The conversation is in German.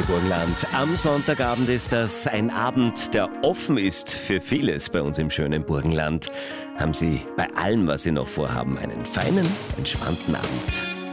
Burgenland. Am Sonntagabend ist das ein Abend, der offen ist für vieles bei uns im schönen Burgenland. Haben Sie bei allem, was Sie noch vorhaben, einen feinen, entspannten Abend.